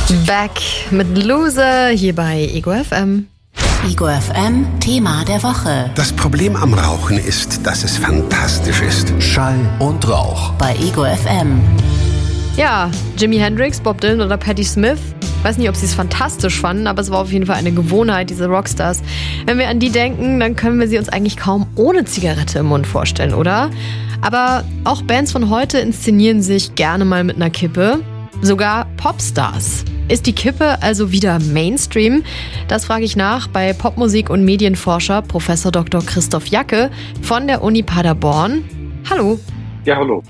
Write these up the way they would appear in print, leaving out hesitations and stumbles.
Back mit Loser hier bei Ego FM. Ego FM, Thema der Woche. Das Problem am Rauchen ist, dass es fantastisch ist. Schall und Rauch. Bei Ego FM. Ja, Jimi Hendrix, Bob Dylan oder Patti Smith. Weiß nicht, ob sie es fantastisch fanden, aber es war auf jeden Fall eine Gewohnheit, diese Rockstars. Wenn wir an die denken, dann können wir sie uns eigentlich kaum ohne Zigarette im Mund vorstellen, oder? Aber auch Bands von heute inszenieren sich gerne mal mit einer Kippe. Sogar Popstars. Ist die Kippe also wieder Mainstream? Das frage ich nach bei Popmusik- und Medienforscher Prof. Dr. Christoph Jacke von der Uni Paderborn. Hallo. Ja, hallo.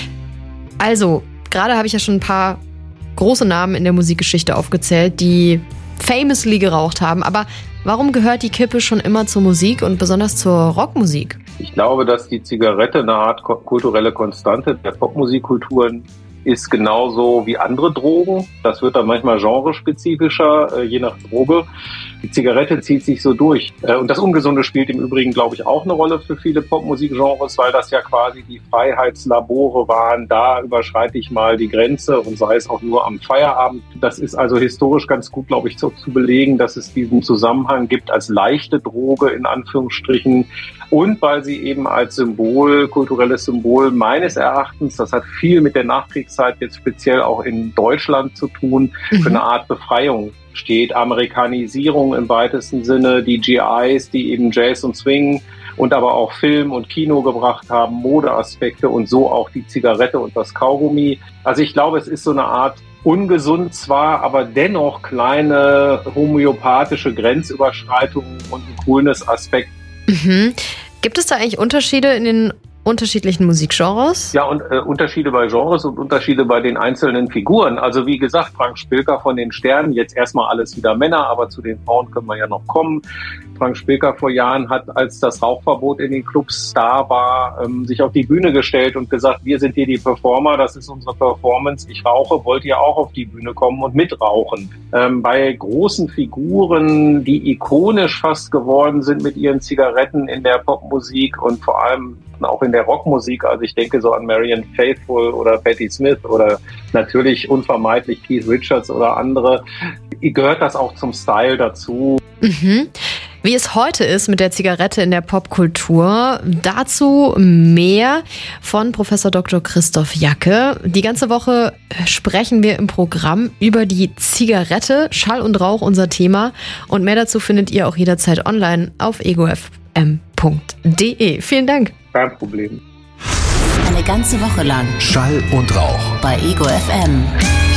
Also, gerade habe ich ja schon ein paar große Namen in der Musikgeschichte aufgezählt, die famously geraucht haben. Aber warum gehört die Kippe schon immer zur Musik und besonders zur Rockmusik? Ich glaube, dass die Zigarette eine Art kulturelle Konstante der Popmusikkulturen ist, genauso wie andere Drogen. Das wird dann manchmal genrespezifischer, je nach Droge. Die Zigarette zieht sich so durch. Und das Ungesunde spielt im Übrigen, glaube ich, auch eine Rolle für viele Popmusikgenres, weil das ja quasi die Freiheitslabore waren. Da überschreite ich mal die Grenze und sei es auch nur am Feierabend. Das ist also historisch ganz gut, glaube ich, zu belegen, dass es diesen Zusammenhang gibt als leichte Droge in Anführungsstrichen und weil sie eben als Symbol, kulturelles Symbol meines Erachtens, das hat viel mit der Nachkriegszeit jetzt speziell auch in Deutschland zu tun, für eine Art Befreiung steht. Amerikanisierung im weitesten Sinne, die GIs, die eben Jazz und Swing und aber auch Film und Kino gebracht haben, Modeaspekte und so auch die Zigarette und das Kaugummi. Also ich glaube, es ist so eine Art ungesund zwar, aber dennoch kleine homöopathische Grenzüberschreitungen und ein cooles Aspekt. Mhm. Gibt es da eigentlich Unterschiede in den unterschiedlichen Musikgenres? Ja, und Unterschiede bei Genres und Unterschiede bei den einzelnen Figuren. Also wie gesagt, Frank Spilker von den Sternen, jetzt erstmal alles wieder Männer, aber zu den Frauen können wir ja noch kommen. Frank Spilker vor Jahren hat, als das Rauchverbot in den Clubs da war, sich auf die Bühne gestellt und gesagt, wir sind hier die Performer, das ist unsere Performance, ich rauche, wollt ihr auch auf die Bühne kommen und mitrauchen? Bei großen Figuren, die ikonisch fast geworden sind mit ihren Zigaretten in der Popmusik und vor allem auch in der Rockmusik, also ich denke so an Marianne Faithfull oder Patti Smith oder natürlich unvermeidlich Keith Richards oder andere, gehört das auch zum Style dazu. Mhm. Wie es heute ist mit der Zigarette in der Popkultur, dazu mehr von Prof. Dr. Christoph Jacke. Die ganze Woche sprechen wir im Programm über die Zigarette, Schall und Rauch unser Thema und mehr dazu findet ihr auch jederzeit online auf egofm.de. Vielen Dank. Kein Problem. Eine ganze Woche lang Schall und Rauch. bei Ego FM.